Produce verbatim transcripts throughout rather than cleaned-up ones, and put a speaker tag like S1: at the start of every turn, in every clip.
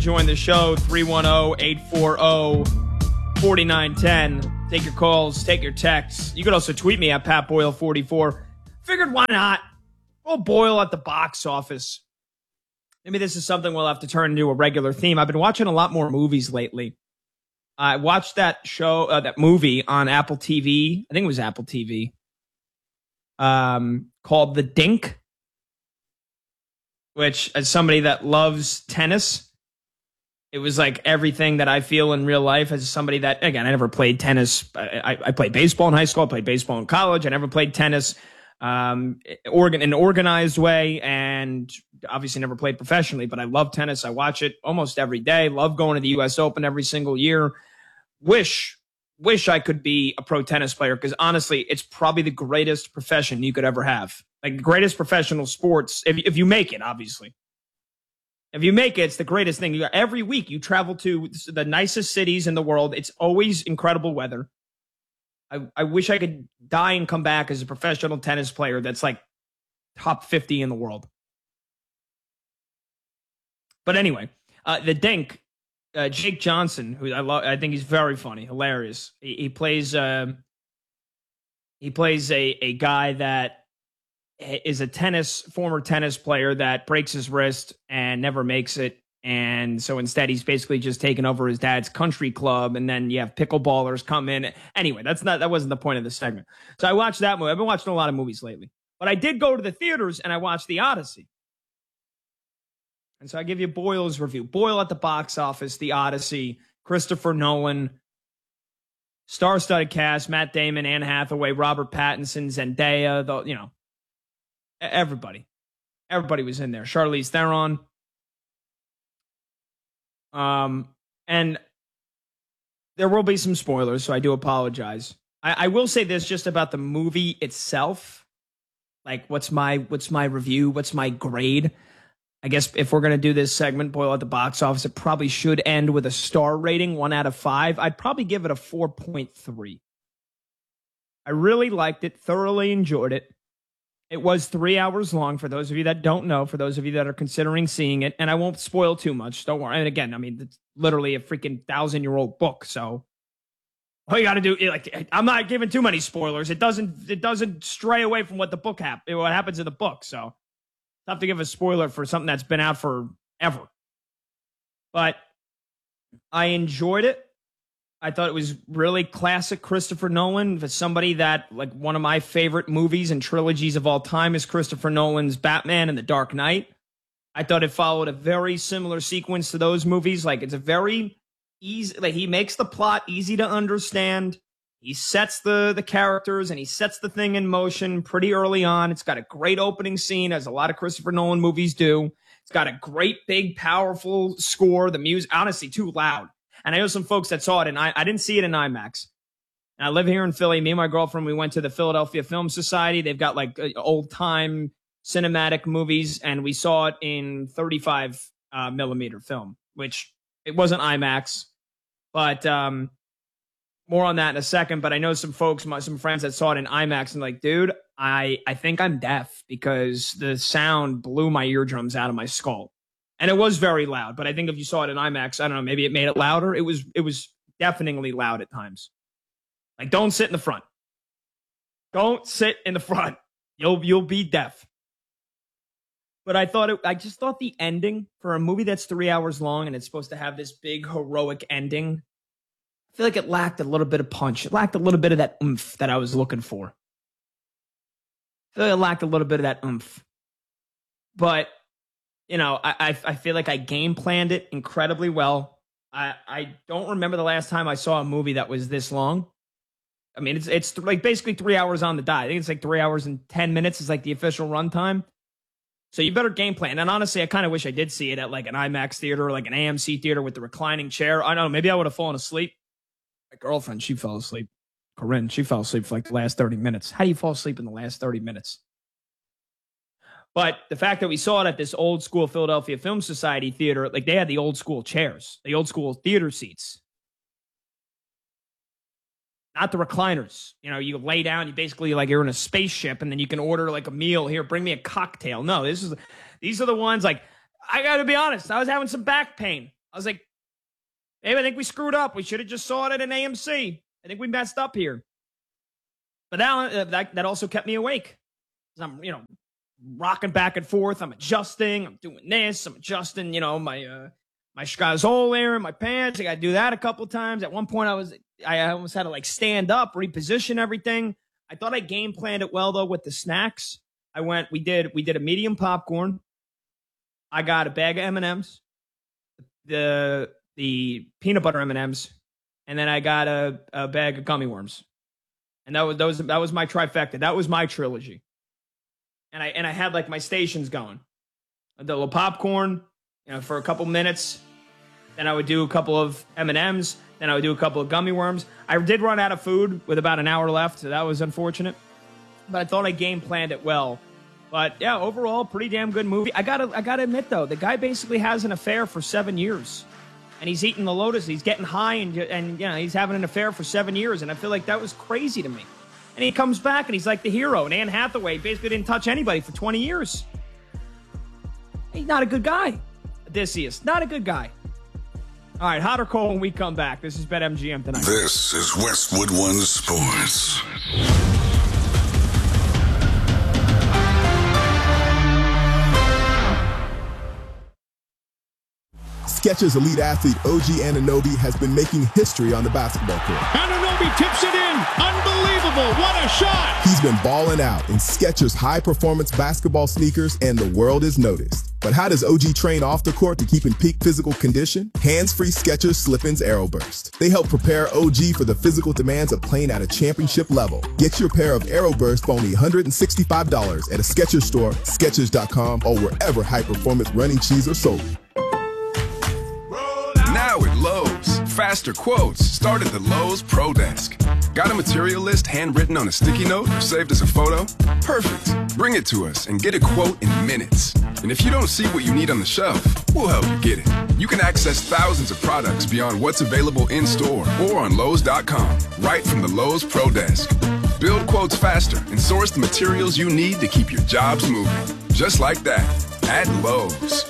S1: Join the show, three one zero, eight four zero, four nine one zero. Take your calls, take your texts. You could also tweet me at Pat Boyle forty-four. Figured why not? We'll Boyle at the box office. Maybe this is something we'll have to turn into a regular theme. I've been watching a lot more movies lately. I watched that show, uh, that movie on Apple T V. I think it was Apple T V. Um, called The Dink. Which, as somebody that loves tennis, it was like everything that I feel in real life as somebody that, again, I never played tennis. I, I played baseball in high school. I played baseball in college. I never played tennis um, organ, in an organized way, and obviously never played professionally, but I love tennis. I watch it almost every day. Love going to the U S Open every single year. Wish, wish I could be a pro tennis player, because honestly, it's probably the greatest profession you could ever have. Like the greatest professional sports, if, if you make it, obviously. If you make it, it's the greatest thing. You every week you travel to the nicest cities in the world. It's always incredible weather. I, I wish I could die and come back as a professional tennis player that's like top fifty in the world. But anyway, uh, the Dink, uh, Jake Johnson, who I love, I think he's very funny, hilarious. He, he plays, uh, he plays a a guy that is a tennis, former tennis player that breaks his wrist and never makes it. And so instead, he's basically just taken over his dad's country club. And then you have pickleballers come in. Anyway, that's not, that wasn't the point of the segment. So I watched that movie. I've been watching a lot of movies lately, but I did go to the theaters and I watched The Odyssey. And so I give you Boyle's review. Boyle at the box office, The Odyssey, Christopher Nolan, star-studded cast, Matt Damon, Anne Hathaway, Robert Pattinson, Zendaya, the, you know, everybody. Everybody was in there. Charlize Theron. Um, and there will be some spoilers, so I do apologize. I, I will say this just about the movie itself. Like, what's my what's my review? What's my grade? I guess if we're going to do this segment, Boyle at the box office, it probably should end with a star rating, one out of five. I'd probably give it a four point three. I really liked it, thoroughly enjoyed it. It was three hours long, for those of you that don't know, for those of you that are considering seeing it, and I won't spoil too much, don't worry. And again, I mean, it's literally a freaking thousand-year-old book, so all you got to do, like, I'm not giving too many spoilers. It doesn't, it doesn't stray away from what the book hap- what happens in the book, so tough to give a spoiler for something that's been out forever. But I enjoyed it. I thought it was really classic Christopher Nolan. For somebody that, like, one of my favorite movies and trilogies of all time is Christopher Nolan's Batman and The Dark Knight. I thought it followed a very similar sequence to those movies. Like, it's a very easy, like, he makes the plot easy to understand. He sets the, the characters and he sets the thing in motion pretty early on. It's got a great opening scene, as a lot of Christopher Nolan movies do. It's got a great, big, powerful score. The music, honestly, too loud. And I know some folks that saw it, and I, I didn't see it in IMAX. And I live here in Philly. Me and my girlfriend, we went to the Philadelphia Film Society. They've got, like, old-time cinematic movies, and we saw it in thirty-five uh, millimeter film, which it wasn't IMAX. But um, more on that in a second. But I know some folks, my, some friends that saw it in IMAX, and like, dude, I, I think I'm deaf, because the sound blew my eardrums out of my skull. And it was very loud, but I think if you saw it in IMAX, I don't know, maybe it made it louder. It was it was deafeningly loud at times. Like, don't sit in the front. Don't sit in the front. You'll you'll be deaf. But I thought it, I just thought the ending for a movie that's three hours long and it's supposed to have this big heroic ending, I feel like it lacked a little bit of punch. It lacked a little bit of that oomph that I was looking for. I feel like it lacked a little bit of that oomph. But you know, I, I I feel like I game planned it incredibly well. I I don't remember the last time I saw a movie that was this long. I mean, it's it's like basically three hours on the dot. I think it's like three hours and ten minutes is like the official runtime. So you better game plan. And honestly, I kind of wish I did see it at like an IMAX theater or like an A M C theater with the reclining chair. I don't know, maybe I would have fallen asleep. My girlfriend, she fell asleep. Corinne, she fell asleep for like the last thirty minutes. How do you fall asleep in the last thirty minutes? But the fact that we saw it at this old school Philadelphia Film Society theater, like they had the old school chairs, the old school theater seats. Not the recliners. You know, you lay down, you basically like you're in a spaceship and then you can order like a meal. Here, bring me a cocktail. No, this is these are the ones like, I got to be honest, I was having some back pain. I was like, Babe, I think we screwed up. We should have just saw it at an A M C. I think we messed up here. But that, uh, that, that also kept me awake. I'm, you know, rocking back and forth. I'm adjusting. I'm doing this. I'm adjusting, you know, my uh, my schazole there in my pants. I got to do that a couple times. At one point, I was I almost had to like stand up, reposition everything. I thought I game planned it well though with the snacks. I went. We did. We did a medium popcorn. I got a bag of M and M's, the the peanut butter M and M's, and then I got a, a bag of gummy worms. And that was that was that was my trifecta. That was my trilogy. And I and I had like my stations going. The little popcorn, you know, for a couple minutes. Then I would do a couple of M and M's. Then I would do a couple of gummy worms. I did run out of food with about an hour left, so that was unfortunate. But I thought I game planned it well. But yeah, overall, pretty damn good movie. I gotta I gotta admit though, the guy basically has an affair for seven years. And he's eating the Lotus. He's getting high, and and you know, he's having an affair for seven years. And I feel like that was crazy to me. And he comes back, and he's like the hero. And Anne Hathaway basically didn't touch anybody for twenty years. He's not a good guy. Odysseus, not a good guy. All right, hot or cold when we come back. This is BetMGM tonight.
S2: This is Westwood One Sports.
S3: Skechers elite athlete O G Anunoby has been making history on the basketball court.
S4: Anunoby tips it in. Unbelievable. What a shot.
S3: He's been balling out in Skechers high-performance basketball sneakers, and the world has noticed. But how does O G train off the court to keep in peak physical condition? Hands-free Skechers Slip-ins Aeroburst. They help prepare O G for the physical demands of playing at a championship level. Get your pair of Aeroburst for only one hundred sixty-five dollars at a Skechers store, Skechers dot com, or wherever high-performance running shoes are sold.
S5: Now at Lowe's, faster quotes start at the Lowe's Pro Desk. Got a material list handwritten on a sticky note or saved as a photo? Perfect. Bring it to us and get a quote in minutes. And if you don't see what you need on the shelf, we'll help you get it. You can access thousands of products beyond what's available in store or on Lowe's dot com, right from the Lowe's Pro Desk. Build quotes faster and source the materials you need to keep your jobs moving. Just like that, at Lowe's.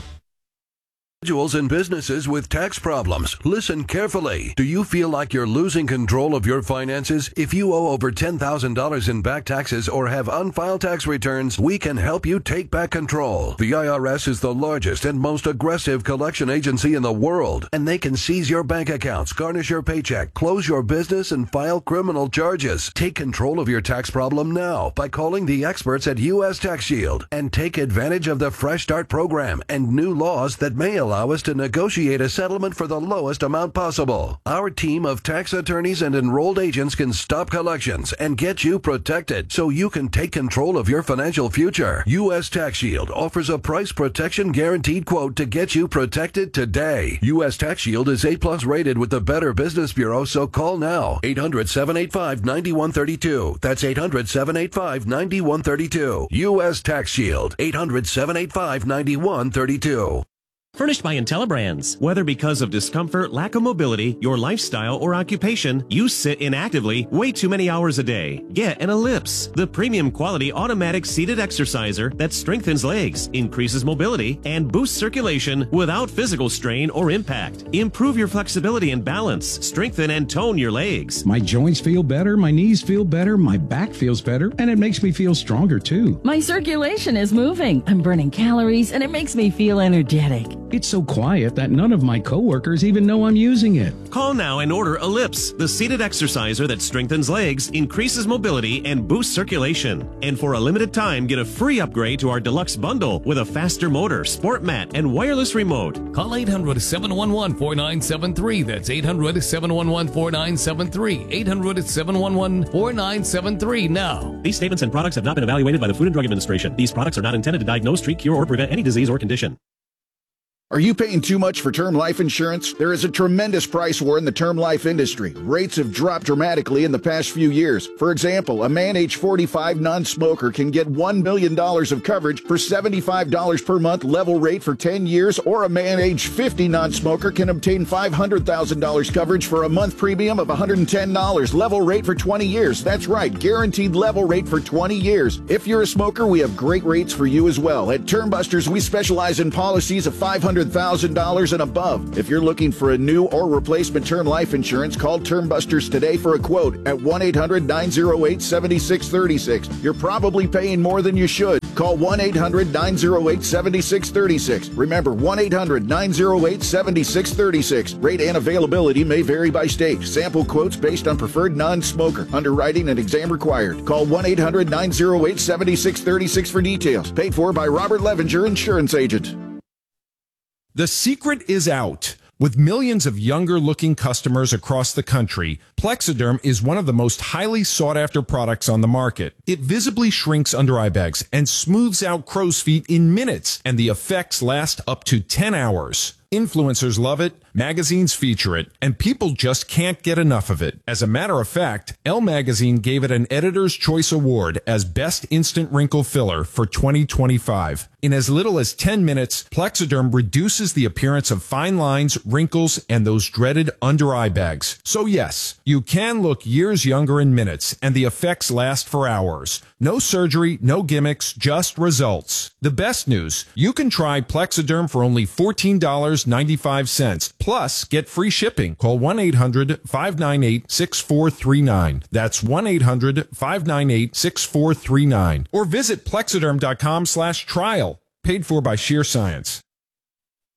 S6: Individuals and businesses with tax problems, listen carefully. Do you feel like you're losing control of your finances? If you owe over ten thousand dollars in back taxes or have unfiled tax returns, we can help you take back control. The I R S is the largest and most aggressive collection agency in the world, and they can seize your bank accounts, garnish your paycheck, close your business, and file criminal charges. Take control of your tax problem now by calling the experts at U S Tax Shield and take advantage of the Fresh Start program and new laws that may allow Allow us to negotiate a settlement for the lowest amount possible. Our team of tax attorneys and enrolled agents can stop collections and get you protected so you can take control of your financial future. U S Tax Shield offers a price protection guaranteed quote to get you protected today. U S Tax Shield is A plus rated with the Better Business Bureau, so call now. eight hundred, seven eight five, nine one three two. That's eight hundred, seven eight five, nine one three two. U S Tax Shield. eight hundred, seven eight five, nine one three two.
S7: Furnished by IntelliBrands. Whether because of discomfort, lack of mobility, your lifestyle, or occupation, you sit inactively way too many hours a day. Get an Ellipse, the premium quality automatic seated exerciser that strengthens legs, increases mobility, and boosts circulation without physical strain or impact. Improve your flexibility and balance, strengthen and tone your legs.
S4: My joints feel better, my knees feel better, my back feels better, and it makes me feel stronger too.
S8: My circulation is moving. I'm burning calories, and it makes me feel energetic.
S4: It's so quiet that none of my coworkers even know I'm using it.
S7: Call now and order Ellipse, the seated exerciser that strengthens legs, increases mobility, and boosts circulation. And for a limited time, get a free upgrade to our deluxe bundle with a faster motor, sport mat, and wireless remote.
S9: Call eight hundred, seven one one, four nine seven three. That's eight hundred, seven one one, four nine seven three. eight hundred, seven one one, four nine seven three now.
S7: These statements and products have not been evaluated by the Food and Drug Administration. These products are not intended to diagnose, treat, cure, or prevent any disease or condition.
S10: Are you paying too much for term life insurance? There is a tremendous price war in the term life industry. Rates have dropped dramatically in the past few years. For example, a man age forty-five non-smoker can get one million dollars of coverage for seventy-five dollars per month level rate for ten years, or a man age fifty non-smoker can obtain five hundred thousand dollars coverage for a month premium of one hundred ten dollars level rate for twenty years. That's right, guaranteed level rate for twenty years. If you're a smoker, we have great rates for you as well. At Term Busters, we specialize in policies of five hundred hundred thousand dollars and above. If you're looking for a new or replacement term life insurance, call Term Busters today for a quote at one eight hundred nine oh eight seven six three six. You're probably paying more than you should. Call one eight hundred nine oh eight seven six three six. Remember, one eight hundred nine oh eight seven six three six. Rate and availability may vary by state. Sample quotes based on preferred non-smoker. Underwriting and exam required. Call one eight hundred nine oh eight seven six three six for details. Paid for by Robert Levenger, insurance agent.
S11: The secret is out. With millions of younger-looking customers across the country, Plexiderm is one of the most highly sought-after products on the market. It visibly shrinks under-eye bags and smooths out crow's feet in minutes, and the effects last up to ten hours. Influencers love it, magazines feature it, and people just can't get enough of it. As a matter of fact, Elle Magazine gave it an Editor's Choice Award as Best Instant Wrinkle Filler for twenty twenty-five. In as little as ten minutes, Plexiderm reduces the appearance of fine lines, wrinkles, and those dreaded under-eye bags. So yes, you can look years younger in minutes, and the effects last for hours. No surgery, no gimmicks, just results. The best news, you can try Plexiderm for only fourteen dollars and ninety-five cents. Plus, get free shipping. Call one eight hundred five nine eight six four three nine. That's one eight hundred five nine eight six four three nine. Or visit plexiderm dot com slash trial. Paid for by Sheer Science.